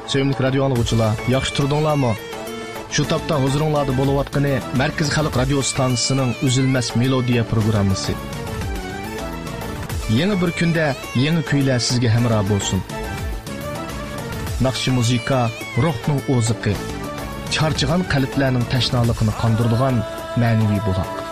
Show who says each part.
Speaker 1: Sevimli radio anlıqçılar, yaxşı turdinglarmı? Şu tapda huzuringlarda bo'layotgani Markaz Xalq radio stansiyasining uzilmas melodiya programmasi. Yangi bir kunda yangi kuylar sizga hamroh bo'lsin. Naqshi muzika ruhning o'ziqi, charchagan qalblarning tashnaligini qondiradigan ma'naviy buloq.